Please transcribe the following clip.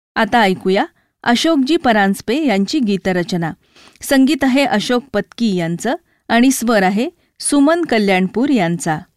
आता ऐकूया अशोकजी परांजपे यांची गीतरचना. संगीत आहे अशोक पत्की यांचं आणि स्वर आहे सुमन कल्याणपूर यांचा.